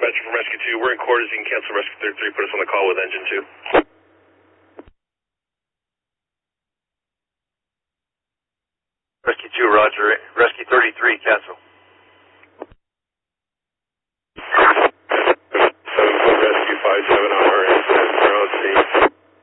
dispatcher from Rescue 2. We're in quarters. You can cancel Rescue 33. Put us on the call with Engine 2. Rescue 2, roger. Rescue 33, cancel. 7 Rescue 579.